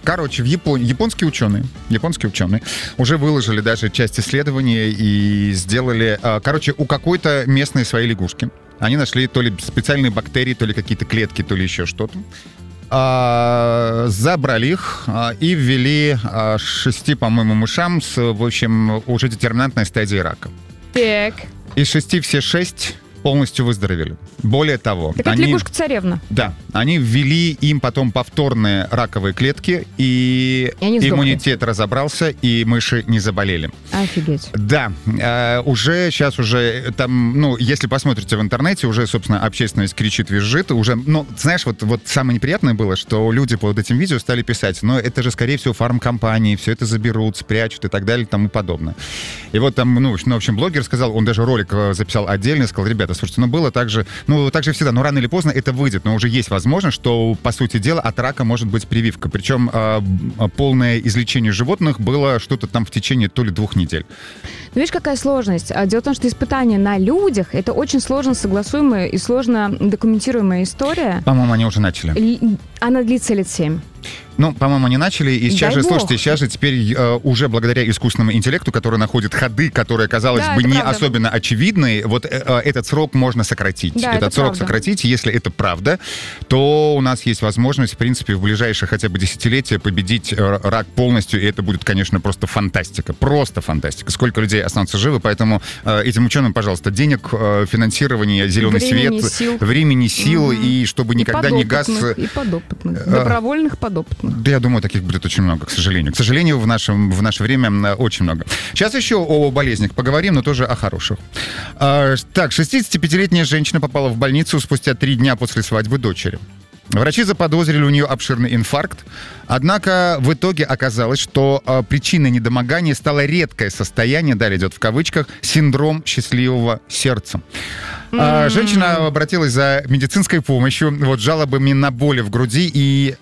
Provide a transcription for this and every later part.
Короче, японские ученые уже выложили даже часть исследования и сделали... Короче, у какой-то местной своей лягушки они нашли то ли специальные бактерии, то ли какие-то клетки, то ли еще что-то. Забрали их и ввели 6, по-моему, мышам с, в общем, уже детерминантной стадией рака. Так. Из 6 все 6 полностью выздоровели. Более того... Так это лягушка-царевна. Да. Они ввели им потом повторные раковые клетки, и иммунитет разобрался, и мыши не заболели. Офигеть. Да. Уже сейчас там, ну, если посмотрите в интернете, уже, собственно, общественность кричит, визжит. Уже, ну, знаешь, вот самое неприятное было, что люди под этим видео стали писать, но это же, скорее всего, фармкомпании, все это заберут, спрячут и так далее, и тому подобное. И вот там, ну, в общем, блогер сказал, он даже ролик записал отдельно, сказал, ребята, слушайте, ну, было так же, ну, так же всегда, но рано или поздно это выйдет, но уже есть возможность, что, по сути дела, от рака может быть прививка. Причем полное излечение животных было что-то там в течение то ли 2 недель. Ну, видишь, какая сложность? Дело в том, что испытания на людях — это очень сложно согласуемая и сложно документируемая история. По-моему, они уже начали. Она длится лет 7. Ну, по-моему, они начали, и сейчас Дай же, бог. слушайте, сейчас же теперь уже благодаря искусственному интеллекту, который находит ходы, которые, казалось бы, не правда. особенно очевидные, вот этот срок можно сократить. Да, этот это срок правда. сократить, если это правда, то у нас есть возможность, в принципе, в ближайшие хотя бы десятилетия победить рак полностью, и это будет, конечно, просто фантастика. Просто фантастика. Сколько людей останутся живы, поэтому этим ученым, пожалуйста, денег, финансирования, зеленый свет, времени, сил, и чтобы никогда не газ... И подопытных. Добровольных подопытных. Да, я думаю, таких будет очень много, к сожалению. К сожалению, в наше время очень много. Сейчас еще о болезнях поговорим, но тоже о хороших. Так, 65-летняя женщина попала в больницу спустя 3 дня после свадьбы дочери. Врачи заподозрили у нее обширный инфаркт, однако в итоге оказалось, что причиной недомогания стало редкое состояние, далее идет в кавычках, синдром счастливого сердца. Женщина обратилась за медицинской помощью, вот, жалобами на боли в груди и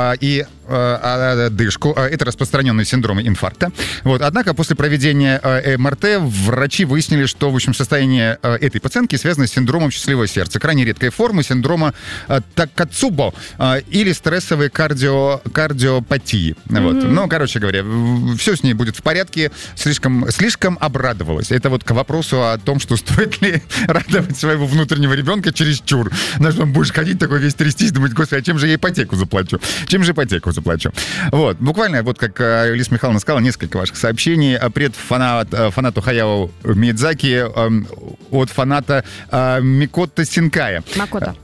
одышку. Это распространенный синдром инфаркта. Вот. Однако после проведения МРТ врачи выяснили, что, в общем, состояние этой пациентки связано с синдромом счастливого сердца. Крайне редкой формы синдрома Такацубо или стрессовой кардиопатии. Вот. Ну, короче говоря, все с ней будет в порядке. Слишком обрадовалась. Это вот к вопросу о том, что стоит ли радовать своего внутреннего ребенка чересчур. Знаешь, он будешь ходить такой весь трястись, думать, господи, а чем же я ипотеку заплачу? Заплачу. Вот. Буквально, вот как Лиза Михайловна сказала, несколько ваших сообщений. Привет фанату Хаяо Миядзаки от фаната Микото Синкая. Макото.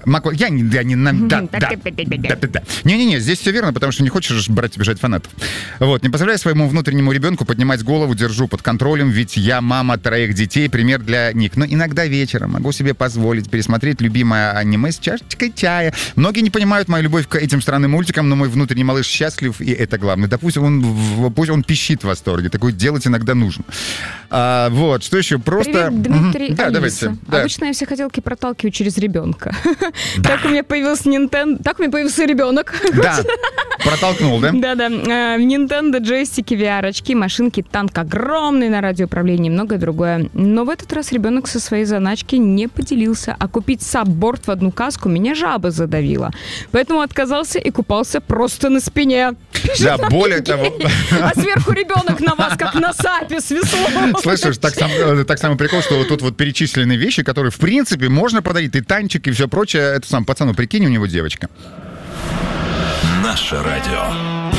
Не-не-не, здесь все верно, потому что не хочешь брать и бежать фанатов. Вот. Не позволяю своему внутреннему ребенку поднимать голову, держу под контролем, ведь я мама 3 детей, пример для них. Но иногда вечером могу себе позволить пересмотреть любимое аниме с чашечкой чая. Многие не понимают мою любовь к этим странным мультикам, но мой внутренний малыш счастлив, и это главное. Да пусть он пищит в восторге. Такое делать иногда нужно. Вот, что еще? Просто... Привет, Дмитрий, Да, Алиса. давайте. Да. Обычно я все хотелки проталкиваю через ребенка. Так у меня появился Nintendo, так у меня появился ребенок. Да, протолкнул, да? Да-да. Nintendo, джойстики, VR-очки, машинки, танк огромный на радиоуправлении и многое другое. Но в этот раз ребенок со своей заначки не поделился, а купить сабборд в одну каску меня жаба задавила. Поэтому отказался и купался просто на спине. Да, более того... А сверху ребенок на вас, как на сапе с веслом. Слышишь, так самый прикол, что вот тут вот перечислены вещи, которые, в принципе, можно подарить, и танчик, и все прочее. Это сам пацану, прикинь, у него девочка. Наше радио.